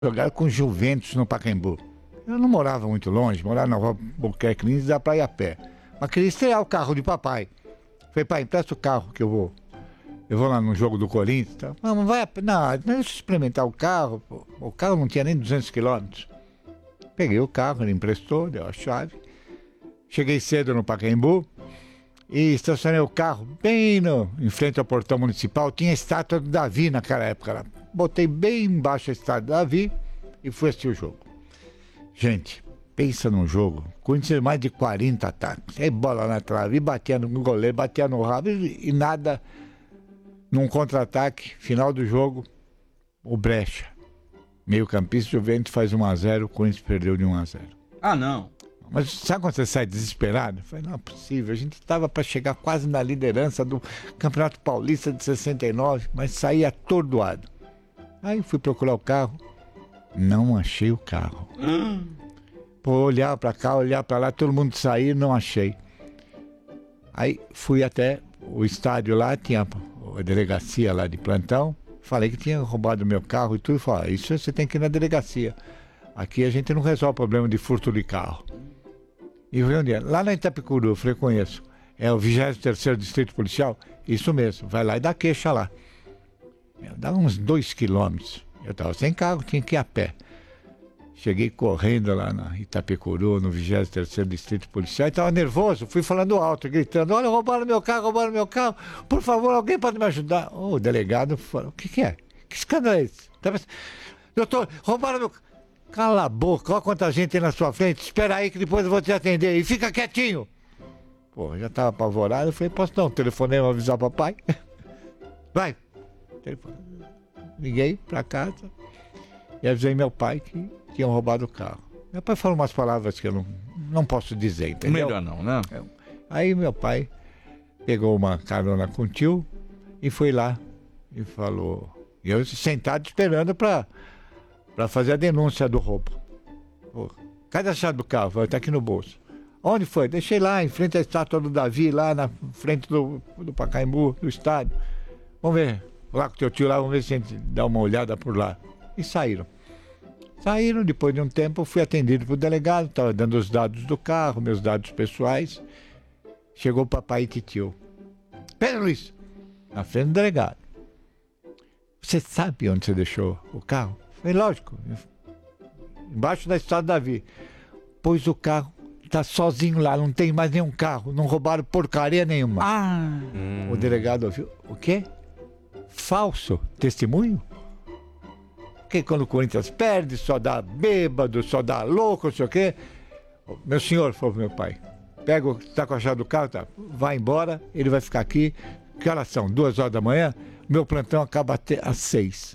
Jogaram com Juventus no Pacaembu. Eu não morava muito longe, morava na rua Albuquerque Lins, dá pra ir a pé. Mas queria estrear o carro de papai. Falei, pai, empresta o carro que eu vou. Eu vou lá no jogo do Corinthians. Tá? Não, vai a pé. Não, deixa eu experimentar o carro. Pô. O carro não tinha nem 200 quilômetros. Peguei o carro, ele emprestou, deu a chave. Cheguei cedo no Pacaembu e estacionei o carro bem em frente ao portão municipal. Tinha a estátua do Davi naquela época lá. Botei bem embaixo a estátua do Davi e fui assistir o jogo. Gente, pensa num jogo. Corinthians mais de 40 ataques. Aí bola na trave, e batia no goleiro, batia no rabo e nada. Num contra-ataque, final do jogo, o Brecha. Meio campista, Juventus faz 1-0, o Corinthians perdeu de 1-0. Ah, não. Mas sabe quando você sai desesperado? Eu falei, não é possível. A gente estava para chegar quase na liderança do Campeonato Paulista de 69, mas saí atordoado. Aí fui procurar o carro, não achei o carro. Pô, olhar para cá, olhar para lá, todo mundo sair, não achei. Aí fui até o estádio lá, tinha a delegacia lá de plantão, falei que tinha roubado meu carro e tudo, falei, isso você tem que ir na delegacia. Aqui a gente não resolve o problema de furto de carro. E eu falei, onde é? Lá na Itapecuru, eu falei, conheço. É o 23º Distrito Policial? Isso mesmo, vai lá e dá queixa lá. Dá uns 2 quilômetros. Eu estava sem carro, tinha que ir a pé. Cheguei correndo lá na Itapecuru, no 23º Distrito Policial, e estava nervoso, fui falando alto, gritando, olha, roubaram meu carro, por favor, alguém pode me ajudar? O delegado falou, o que é? Que escândalo é esse? Doutor, roubaram meu carro. Cala a boca, olha quanta gente tem na sua frente, espera aí que depois eu vou te atender, e fica quietinho. Pô, já estava apavorado, eu falei, posso dar um telefonema avisar o papai? Vai. Liguei para casa e avisei meu pai que tinham roubado o carro. Meu pai falou umas palavras que eu não posso dizer, entendeu? Melhor não, né? Aí meu pai pegou uma carona com o tio e foi lá e falou... E eu sentado esperando para fazer a denúncia do roubo. Pô, cadê a chave do carro? Está aqui no bolso. Onde foi? Deixei lá, em frente à estátua do Davi, lá na frente do Pacaembu, do estádio. Vamos ver, lá com o teu tio lá, vamos ver se a gente dá uma olhada por lá. E saíram. Saíram, depois de um tempo, eu fui atendido pelo delegado, estava dando os dados do carro, meus dados pessoais. Chegou o papai e titio. Pedro Luiz, na frente do delegado. Você sabe onde você deixou o carro? Falei, lógico, embaixo da estrada do Davi. Pois o carro está sozinho lá, não tem mais nenhum carro, não roubaram porcaria nenhuma. O delegado ouviu, o quê? Falso testemunho? Porque quando o Corinthians perde, só dá bêbado, só dá louco, não sei o quê. Meu senhor, falou pro meu pai, pega, tá com a chave do carro, tá, vai embora, ele vai ficar aqui. Que horas são? 2 horas da manhã? Meu plantão acaba até às 6.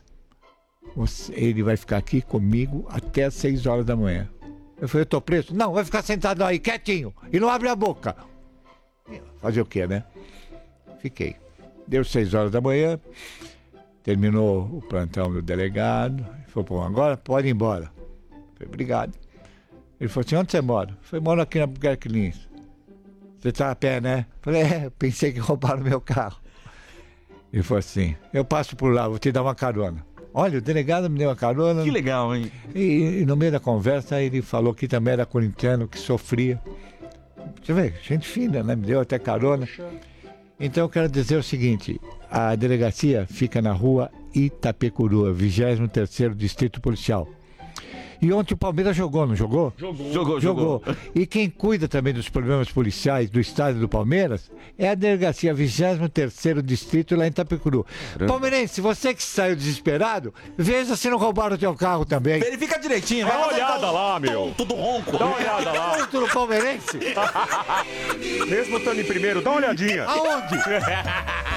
Ele vai ficar aqui comigo até às 6 horas da manhã. Eu falei, eu tô preso? Não, vai ficar sentado aí, quietinho, e não abre a boca. Fazer o quê, né? Fiquei. Deu 6 horas da manhã, terminou o plantão do delegado, ele falou, pô, agora pode ir embora. Eu falei, obrigado. Ele falou assim, onde você mora? Eu falei, moro aqui na Albuquerque Lins. Você tá a pé, né? Eu falei, pensei que roubaram meu carro. Ele falou assim, eu passo por lá, vou te dar uma carona. Olha, o delegado me deu uma carona. Que legal, hein? E no meio da conversa ele falou que também era corintiano, que sofria. Você vê, gente fina, né? Me deu até carona. Então eu quero dizer o seguinte, a delegacia fica na rua Itapecuru, 23º Distrito Policial. E ontem o Palmeiras jogou, não jogou? Jogou. E quem cuida também dos problemas policiais do estádio do Palmeiras é a delegacia 23º Distrito lá em Itapecuru. Palmeirense, você que saiu desesperado, veja se não roubaram o teu carro também. Verifica direitinho. Dá uma olhada lá, meu. Tudo ronco. Dá uma olhada lá. Muito no Palmeirense? Mesmo estando em primeiro, dá uma olhadinha. Aonde?